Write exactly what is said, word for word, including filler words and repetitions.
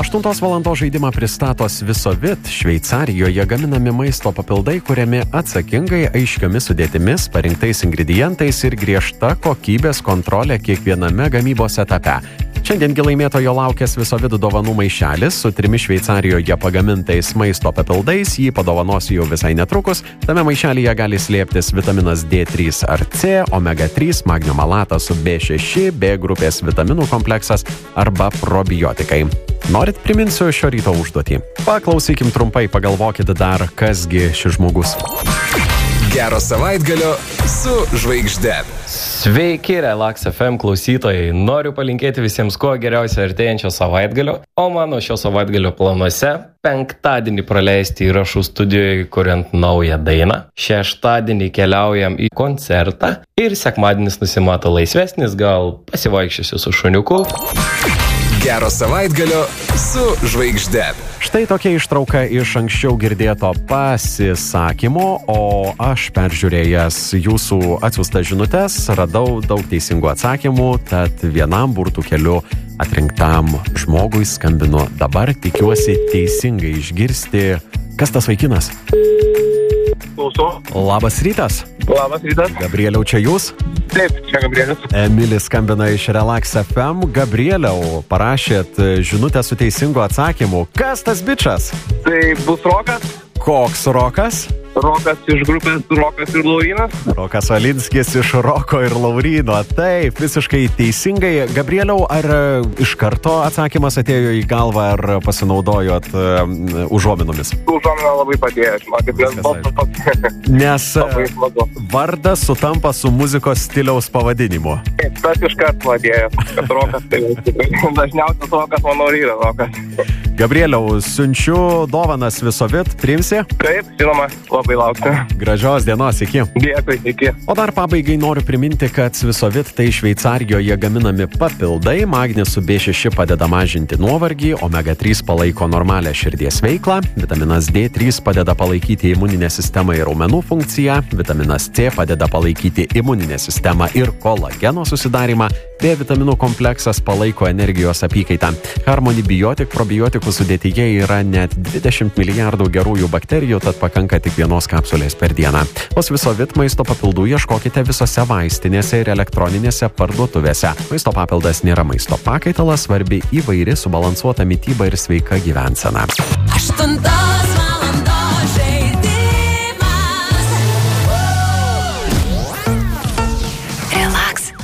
Aštuntos valandos žaidimą pristato Svisovit. Šveicarijoje gaminami maisto papildai, kuriami atsakingai, aiškiomis sudėtimis, parinktais ingredientais ir griežta kokybės kontrolė kiekviename gamybos etape. Šiandien laimėtojo laukia Svisovit dovanų maišelis su trimis Šveicarijoje pagamintais maisto papildais. Jį padovanosiu jau visai netrukus. Tame maišelyje gali slėptis vitaminas D trys ar C, omega trys, magnio malatas su B šeši, B grupės vitaminų kompleksas arba probiotikai. Norit priminsiu šio ryto užduotį? Paklausykim trumpai, pagalvokit dar, kasgi šis žmogus. Gero savaitgalio su žvaigžde. Sveiki, Relax F M klausytojai. Noriu palinkėti visiems kuo geriausio artėjančio savaitgalio, o mano šio savaitgalio planuose penktadienį praleisti įrašų studijoje, kuriant naują dainą. Šeštadienį keliaujam į koncertą ir sekmadienis nusimato laisvesnis, gal pasivaikščiosiu su šuniuku. Gero savaitgalio su žvaigžde. Štai tokia ištrauka iš anksčiau girdėto pasisakymo, o aš peržiūrėjęs jūsų atsiųstas žinutes radau daug teisingų atsakymų, tad vienam burtų keliu atrinktam žmogui skambinu dabar, tikiuosi teisingai išgirsti. Kas tas vaikinas? Klausau. Labas rytas. Labas rytas. Gabrieliau, čia jūs? Taip, čia Gabrielis. Emilis skambina iš Relax F M. Gabrieliau, parašėt žinutę su teisingu atsakymu. Kas tas bičas? Tai bus Rokas. Koks Rokas? Rokas iš grupės Rokas ir Laurynas. Rokas Valinskis iš Roko ir Lauryno. Taip, visiškai teisingai. Gabrieliau, ar iš karto atsakymas atėjo į galvą, ar pasinaudojot um, užuominomis? Užuomina labai padėjo, žinokit, nes balsas pats. Nes vardas sutampa su muzikos stiliaus pavadinimu. Taip, tas iš karto padėjo, kad Rokas, tai dažniausias Rokas, manau, yra Rokas. Gabrieliau, siunčiu dovanas Svisovit, priimsi? Taip, žinoma, labai lauksiu. Gražios dienos, iki. Dėkui, iki. O dar pabaigai noriu priminti, kad Svisovit tai Šveicarijoje gaminami papildai. Magnis su B šeši padeda mažinti nuovargį, omega trys palaiko normalią širdies veiklą, vitaminas D trys padeda palaikyti imuninę sistemą ir raumenų funkciją, vitaminas C padeda palaikyti imuninę sistemą ir kolageno susidarimą, B vitaminų kompleksas palaiko energijos apykaitą. Harmony Biotic probiotikų sudėtyje yra net dvidešimt milijardų gerųjų bakterijų, tad pakanka tik vienos kapsulės per dieną. O Svisovit maisto papildų ieškokite visose vaistinėse ir elektroninėse parduotuvėse. Maisto papildas nėra maisto pakaitalas, svarbi įvairi subalansuota mityba ir sveika gyvensena. Aštuntos